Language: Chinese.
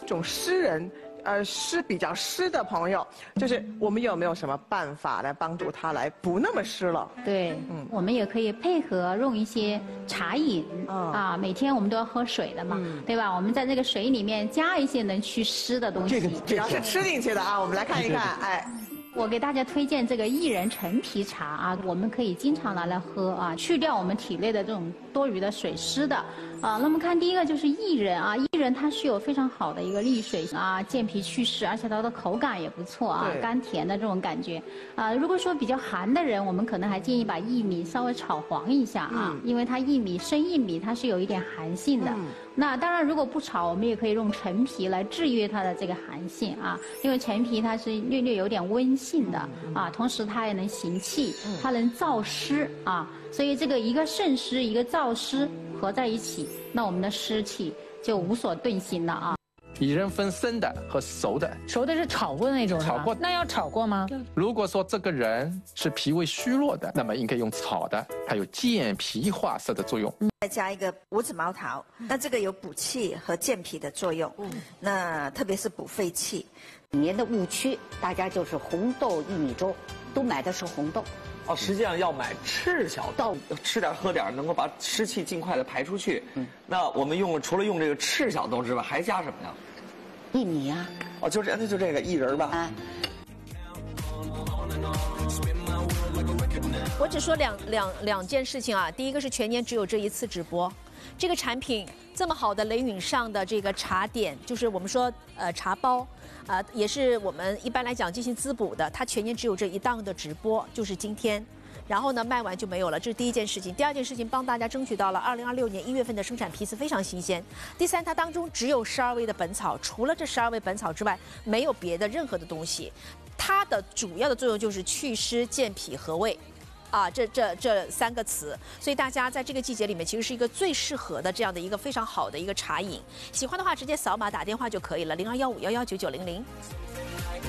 种湿人。比较湿的朋友，就是我们有没有什么办法来帮助他来不那么湿了？ 对，我们也可以配合用一些茶饮啊，每天我们都要喝水的嘛，对吧？我们在这个水里面加一些能祛湿的东西， 只要是吃进去的啊，我们来看一看，哎。 我给大家推荐这个薏仁陈皮茶啊，我们可以经常拿来喝啊，去掉我们体内的这种多余的水湿的啊。那么看第一个就是薏仁啊，薏仁它是有非常好的一个利水啊、健脾祛湿，而且它的口感也不错啊，甘甜的这种感觉啊。如果说比较寒的人，我们可能还建议把薏米稍微炒黄一下啊，因为它生薏米它是有一点寒性的。那当然，如果不炒，我们也可以用陈皮来制约它的这个寒性啊，因为陈皮它是略有点温性的啊，同时它也能行气，它能燥湿啊，所以这个一个渗湿，一个燥湿合在一起，那我们的湿气就无所遁形了啊。 薏仁分生的和熟的， 熟的是炒过的那种， 炒过， 那要炒过吗？ 如果说这个人是脾胃虚弱的，那么应该用炒的，它有健脾化湿的作用。 再加一个五子毛桃，那这个有补气和健脾的作用，那特别是补肺气。 里面的误区，大家就是红豆薏米粥，都买的是红豆。 哦，实际上要买赤小豆，吃点喝点，能够把湿气尽快的排出去。那我们除了用这个赤小豆之外，还加什么呀？ 薏米呀。 哦，就这个薏仁吧。啊。 我只说两件事情啊，第一个是全年只有这一次直播，这个产品这么好的雷允上的这个茶点，就是我们说茶包，也是我们一般来讲进行滋补的，它全年只有这一档的直播，就是今天。然后呢，卖完就没有了，这是第一件事情。第二件事情，帮大家争取到了2026年1月份的生产批次，非常新鲜。第三，它当中只有12味的本草，除了这12味本草之外，没有别的任何的东西。它的主要的作用就是祛湿、健脾、和胃。啊，这3个词，所以大家在这个季节里面，其实是一个最适合的这样的一个非常好的一个茶饮。喜欢的话，直接扫码打电话就可以了，0215119900。